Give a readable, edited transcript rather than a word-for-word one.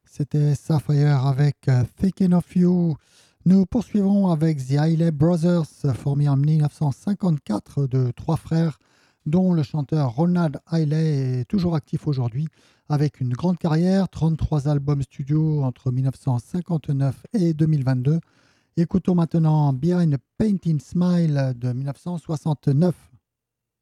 C'était Sapphire avec Thinking of You. Nous poursuivons avec The Isley Brothers, formés en 1954 de trois frères, dont le chanteur Ronald Isley est toujours actif aujourd'hui, avec une grande carrière, 33 albums studio entre 1959 et 2022. Écoutons maintenant Behind a Painted Smile de 1969.